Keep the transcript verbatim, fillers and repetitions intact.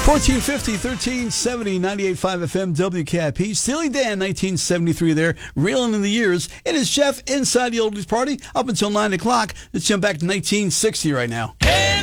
fourteen fifty, thirteen seventy, ninety-eight point five F M, W K I P. Steely Dan, nineteen seventy-three there, reeling in the years. It is Jeff inside the Oldies Party up until nine o'clock. Let's jump back to nineteen sixty right now. Hey!